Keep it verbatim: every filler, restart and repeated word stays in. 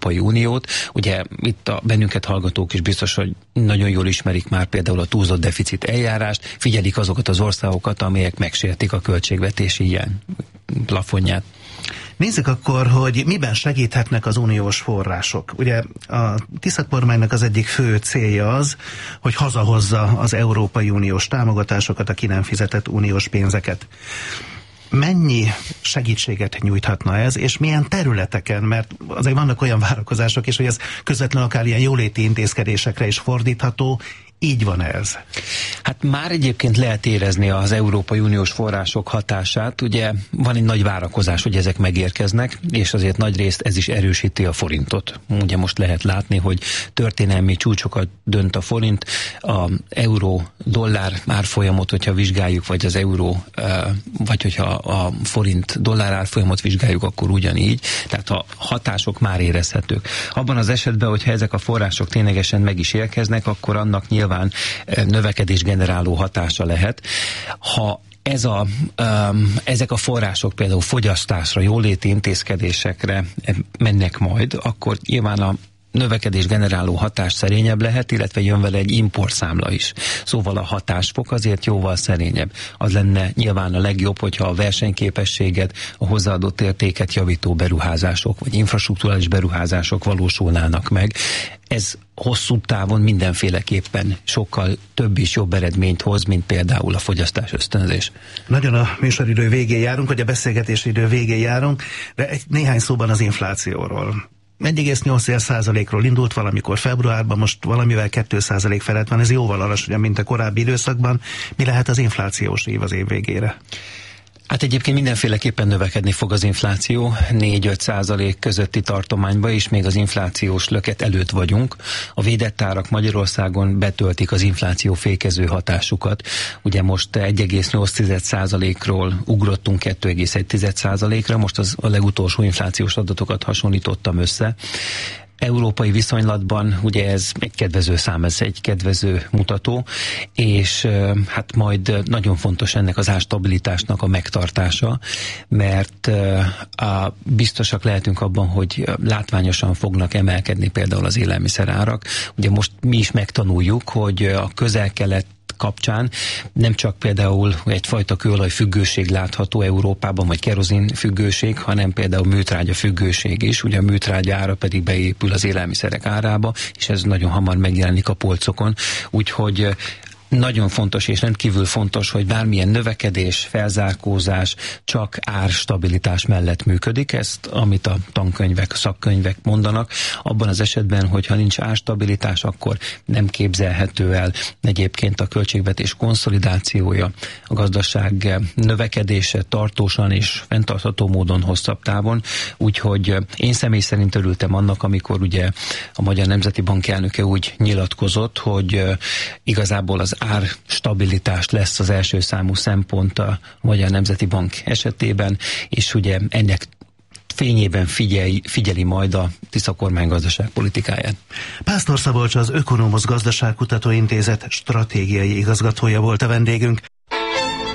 Európai Uniót. Ugye itt a bennünket hallgatók is biztos, hogy nagyon jól ismerik már például a túlzott deficit eljárást, figyelik azokat az országokat, amelyek megsértik a költségvetési hiány plafonját. Nézzük akkor, hogy miben segíthetnek az uniós források. Ugye a Tisza kormánynak az egyik fő célja az, hogy hazahozza az Európai Uniós támogatásokat, a ki nem fizetett uniós pénzeket. Mennyi segítséget nyújthatna ez, és milyen területeken, mert azért vannak olyan várakozások is, hogy ez közvetlenül akár ilyen jóléti intézkedésekre is fordítható. Így van ez? Hát már egyébként lehet érezni az Európai Uniós források hatását. Ugye van egy nagy várakozás, hogy ezek megérkeznek, és azért nagy részt ez is erősíti a forintot. Ugye most lehet látni, hogy történelmi csúcsokat dönt a forint, a euró-dollár árfolyamot, hogyha vizsgáljuk, vagy az euró, vagy hogyha a forint-dollár árfolyamot vizsgáljuk, akkor ugyanígy. Tehát a hatások már érezhetők. Abban az esetben, hogyha ezek a források ténylegesen meg is érkeznek, akkor annak nyilván növekedés generáló hatása lehet. Ha ez a, um, ezek a források például fogyasztásra, jóléti intézkedésekre mennek majd, akkor nyilván a növekedés generáló hatás szerényebb lehet, illetve jön vele egy importszámla is. Szóval a hatásfok azért jóval szerényebb. Az lenne nyilván a legjobb, hogyha a versenyképességet, a hozzáadott értéket javító beruházások, vagy infrastrukturális beruházások valósulnának meg. Ez hosszú távon mindenféleképpen sokkal több és jobb eredményt hoz, mint például a fogyasztás ösztönzés. Nagyon a műsoridő végén járunk, vagy a beszélgetési idő végén járunk, de egy néhány szóban az inflációról. egy egész nyolc százalékról indult valamikor februárban, most valamivel két százalék felett van, ez jóval alacsonyabb, mint a korábbi időszakban. Mi lehet az inflációs év az év végére? Hát egyébként mindenféleképpen növekedni fog az infláció, négy-öt százalék közötti tartományba, és még az inflációs löket előtt vagyunk. A védett árak Magyarországon betöltik az infláció fékező hatásukat. Ugye most egy egész nyolc százalékról ugrottunk két egész egy százalékra, most az a legutolsó inflációs adatokat hasonlítottam össze. Európai viszonylatban ugye ez egy kedvező szám, ez egy kedvező mutató, és hát majd nagyon fontos ennek az árstabilitásnak a megtartása, mert a, biztosak lehetünk abban, hogy látványosan fognak emelkedni például az élelmiszerárak. Ugye most mi is megtanuljuk, hogy a Közel-Kelet kapcsán nem csak például egyfajta kőolaj függőség látható Európában, vagy kerozin függőség, hanem például műtrágya függőség is. Ugye a műtrágya ára pedig beépül az élelmiszerek árába, és ez nagyon hamar megjelenik a polcokon. Úgyhogy nagyon fontos és rendkívül fontos, hogy bármilyen növekedés, felzárkózás csak árstabilitás mellett működik. Ezt, amit a tankönyvek, szakkönyvek mondanak, abban az esetben, hogyha nincs árstabilitás, akkor nem képzelhető el egyébként a költségvetés konszolidációja, a gazdaság növekedése tartósan és fenntartható módon hosszabb távon. Úgyhogy én személy szerint örültem annak, amikor ugye a Magyar Nemzeti Bank elnöke úgy nyilatkozott, hogy igazából az árstabilitás lesz az első számú szempont a Magyar Nemzeti Bank esetében, és ugye ennek fényében figyelj, figyeli majd a Tisza kormány gazdaságpolitikáját. Pásztor Szabolcs, az Ökonomusz Gazdaságkutató Intézet stratégiai igazgatója volt a vendégünk.